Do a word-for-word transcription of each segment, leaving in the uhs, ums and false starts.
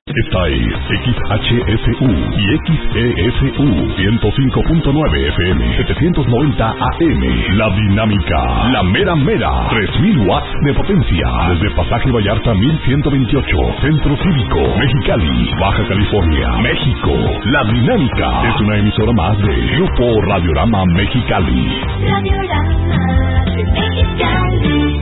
Esta es X H S U y X E S U ciento cinco punto nueve F M, setecientos noventa A M. La Dinámica, la mera mera, tres mil watts de potencia. Desde Pasaje Vallarta mil ciento veintiocho, Centro Cívico, Mexicali, Baja California, México. La Dinámica es una emisora más de Grupo Radiorama Mexicali. Radiorama Mexicali.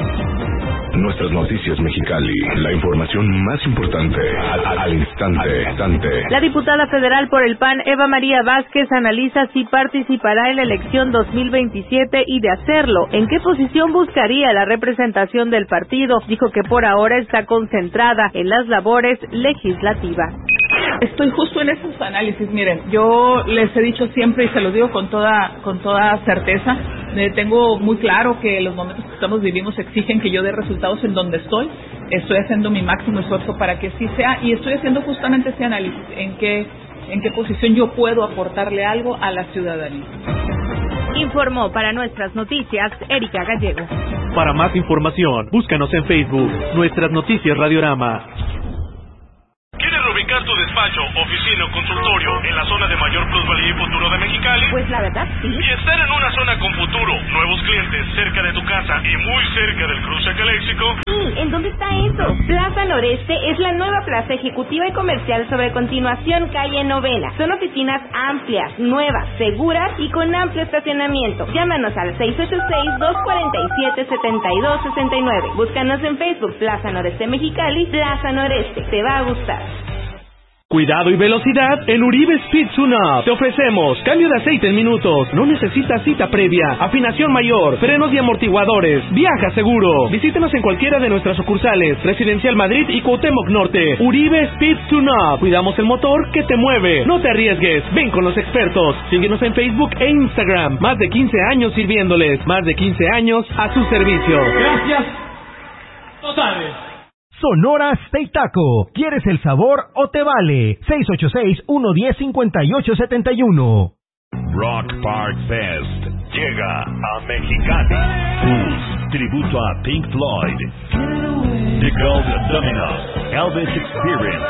Nuestras noticias Mexicali, la información más importante al, al instante, instante. La diputada federal por el P A N, Eva María Vázquez, analiza si participará en la elección dos mil veintisiete y de hacerlo, ¿en qué posición buscaría la representación del partido? Dijo que por ahora está concentrada en las labores legislativas. Estoy justo en esos análisis. Miren, yo les he dicho siempre y se los digo con toda con toda certeza, eh, tengo muy claro que los momentos que estamos vivimos exigen que yo dé resultados en donde estoy. Estoy haciendo mi máximo esfuerzo para que sí sea y estoy haciendo justamente ese análisis, en qué en qué posición yo puedo aportarle algo a la ciudadanía. Informó para Nuestras Noticias Erika Gallego. Para más información, búscanos en Facebook, Nuestras Noticias Radiorama. ¿Quieres reubicar tu despacho, oficina o consultorio en la zona de mayor plusvalía y futuro de Mexicali? Pues la verdad sí. Y estar en una zona con futuro, nuevos clientes, cerca de tu casa y muy cerca del cruce Caléxico. Sí, ¿en dónde está eso? Plaza Noreste es la nueva plaza ejecutiva y comercial sobre Continuación Calle Novena. Son oficinas amplias, nuevas, seguras y con amplio estacionamiento. Llámanos al seis ocho seis, dos cuatro siete, siete dos seis nueve. Búscanos en Facebook, Plaza Noreste Mexicali, Plaza Noreste. Te va a gustar. Cuidado y velocidad en Uribe Speed Tune-Up. Te ofrecemos cambio de aceite en minutos. No necesitas cita previa. Afinación mayor, frenos y amortiguadores. Viaja seguro. Visítenos en cualquiera de nuestras sucursales. Residencial Madrid y Cuauhtémoc Norte. Uribe Speed Tune-Up. Cuidamos el motor que te mueve. No te arriesgues. Ven con los expertos. Síguenos en Facebook e Instagram. Más de quince años sirviéndoles. Más de quince años a su servicio. Gracias. Totales. Sonora Steak Taco. ¿Quieres el sabor o te vale? seis ocho seis, uno uno cero, cinco ocho siete uno. Rock Park Fest llega a Mexicali. Cruise, tributo a Pink Floyd, The Gold Domino, Elvis Experience,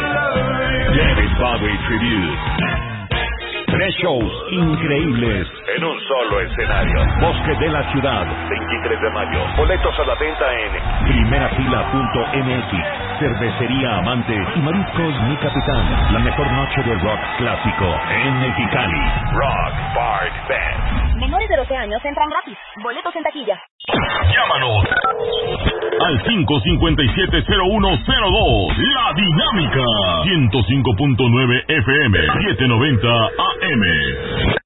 David Bowie Tribute. Tres shows increíbles en un solo escenario. Bosque de la Ciudad, veintitrés de mayo. Boletos a la venta en primerafila punto m x. Cervecería Amante y Mariscos Mi Capitán. La mejor noche de rock clásico en Mexicali. Rock Park Fest. Menores de doce años entran gratis. Boletos en taquilla. Llámanos al cinco cinco siete, cero uno cero dos. La Dinámica ciento cinco punto nueve F M, setecientos noventa A M.